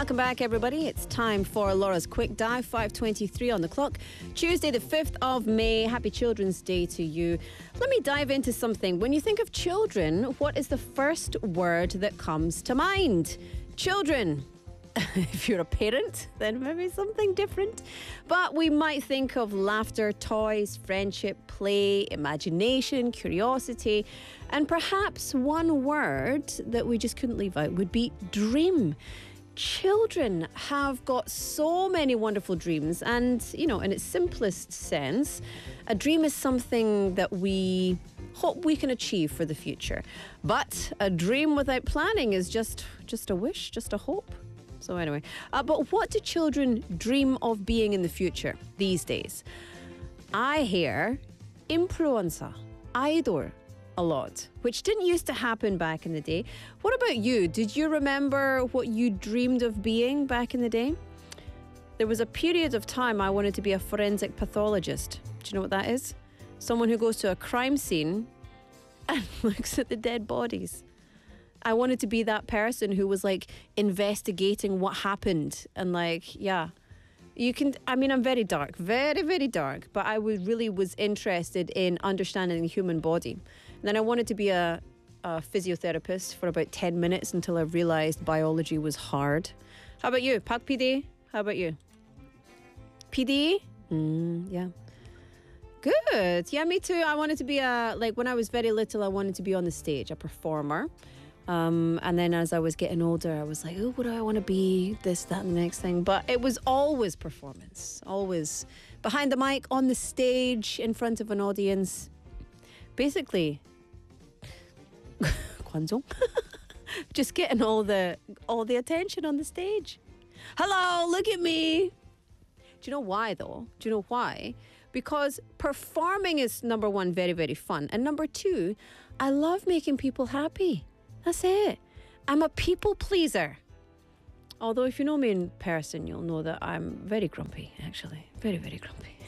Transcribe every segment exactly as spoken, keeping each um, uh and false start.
Welcome back, everybody. It's time for Laura's Quick Dive, five twenty-three on the clock. Tuesday, the fifth of May. Happy Children's Day to you. Let me dive into something. When you think of children, what is the first word that comes to mind? Children. If you're a parent, then maybe something different. But we might think of laughter, toys, friendship, play, imagination, curiosity. And perhaps one word that we just couldn't leave out would be dream. Children have got so many wonderful dreams, and, you know, in its simplest sense, a dream is something that we hope we can achieve for the future. But a dream without planning is just, just a wish, just a hope. So anyway, uh, but what do children dream of being in the future these days? I hear influencer, idol a lot, which didn't used to happen back in the day. What about you? Did you remember what you dreamed of being back in the day? There was a period of time I wanted to be a forensic pathologist. Do you know what that is? Someone who goes to a crime scene and looks at the dead bodies. I wanted to be that person who was like investigating what happened and like, yeah, you can, I mean, I'm very dark, very, very dark, but I was really was interested in understanding the human body. And then I wanted to be a, a physiotherapist for about ten minutes until I realized biology was hard. How about you? Pak P D? How about you? P D? Mm, yeah. Good. Yeah, me too. I wanted to be a, like when I was very little, I wanted to be on the stage, a performer. Um, and then as I was getting older, I was like, oh, what do I want to be? This, that, and the next thing. But it was always performance, always behind the mic, on the stage, in front of an audience. Basically, Kwanzong, just getting all the all the attention on the stage. Hello, look at me. Do you know why, though? Do you know why? Because performing is, number one, very, very fun. And number two, I love making people happy. That's it. I'm a people pleaser. Although if you know me in person, you'll know that I'm very grumpy, actually. Very, very grumpy.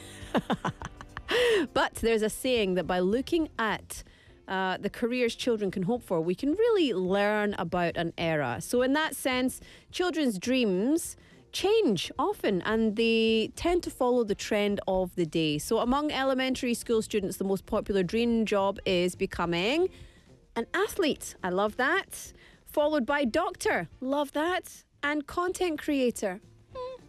But there's a saying that by looking at uh, the careers children can hope for, we can really learn about an era. So in that sense, children's dreams change often and they tend to follow the trend of the day. So among elementary school students, the most popular dream job is becoming an athlete. I love that. Followed by doctor. Love that. And content creator. Hmm.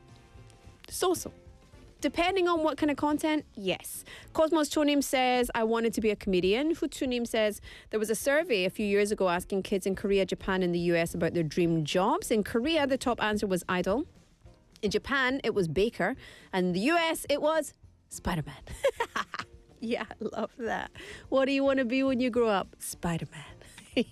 So-so. Depending on what kind of content, yes. Cosmos Tonim says, I wanted to be a comedian. Futsunim says, there was a survey a few years ago asking kids in Korea, Japan, and the U S about their dream jobs. In Korea, the top answer was idol. In Japan, it was baker. And in the U S, it was Spider-Man. Yeah, I love that. What do you want to be when you grow up? Spider-Man.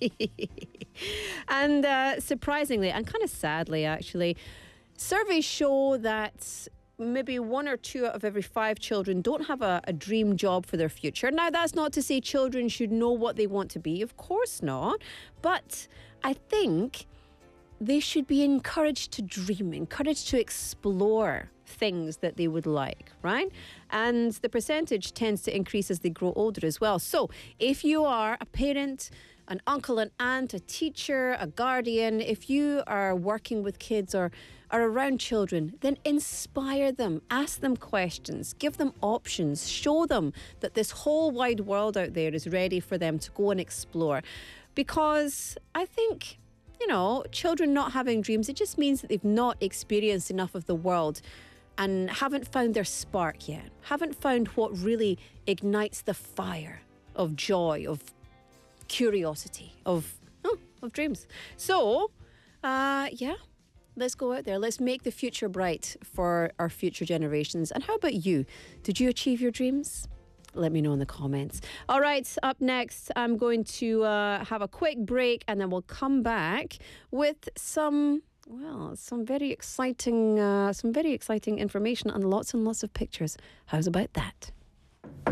And uh, surprisingly, and kind of sadly actually, surveys show that maybe one or two out of every five children don't have a, a dream job for their future. Now, that's not to say children should know what they want to be. Of course not. But I think they should be encouraged to dream, encouraged to explore things that they would like, right? And the percentage tends to increase as they grow older as well. So if you are a parent, an uncle, an aunt, a teacher, a guardian, if you are working with kids or are around children, then inspire them, ask them questions, give them options, show them that this whole wide world out there is ready for them to go and explore. Because I think, you know, children not having dreams, it just means that they've not experienced enough of the world and haven't found their spark yet, haven't found what really ignites the fire of joy, of curiosity, of oh, of dreams. So, uh, yeah, let's go out there. Let's make the future bright for our future generations. And how about you? Did you achieve your dreams? Let me know in the comments. All right, up next, I'm going to uh, have a quick break and then we'll come back with some... Well, some very exciting, uh, some very exciting information and lots and lots of pictures. How's about that?